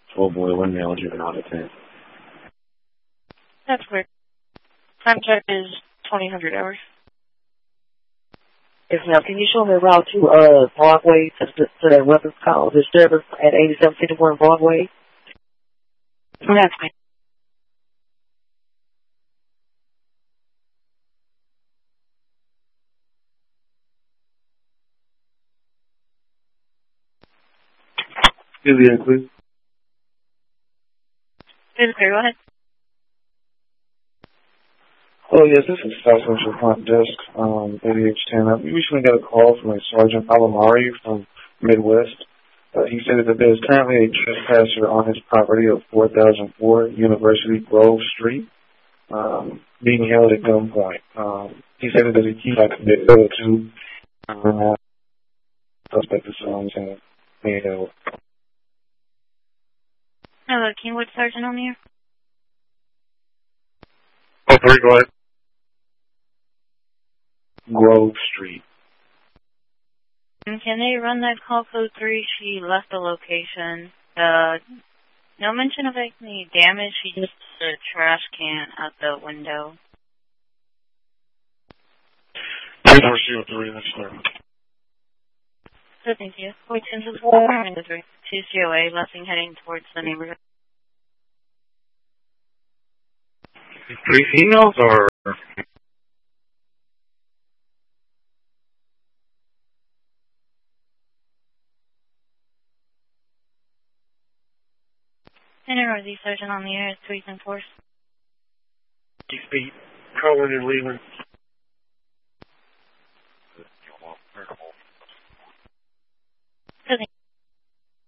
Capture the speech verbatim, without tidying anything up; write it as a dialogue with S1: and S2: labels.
S1: Oh boy, one male driven out of ten.
S2: That's correct. Time check is twenty hundred hours.
S3: Yes, ma'am. Can you show me a route to uh, Broadway to, to, to that weapons call disturbance at eighty-seven fifty-one Broadway?
S2: That's fine.
S1: Julian, please.
S2: It's clear, go ahead.
S1: Oh, yes, this is South Central Front Desk, um, A D H ten. Uh, we recently got a call from a Sergeant Alamari from Midwest. Uh, he said that there's currently a trespasser on his property of four thousand four University Grove Street, um, being held at gunpoint. Um, he said that he's not committed to uh, suspect of songs and being held.
S2: Hello, Kingwood Sergeant on the air.
S1: Oh, sorry, go ahead. Grove Street.
S2: Can they run that call code three? She left the location. Uh, no mention of any damage. She just put a trash can out the window.
S1: three four zero three, that's clear.
S2: So thank you. Point ten to four, and the three two C O A, Lessing heading towards the neighborhood.
S1: Three females or?
S2: Center the Sergeant on the air, three and four.
S1: Speed, Colin and Leland.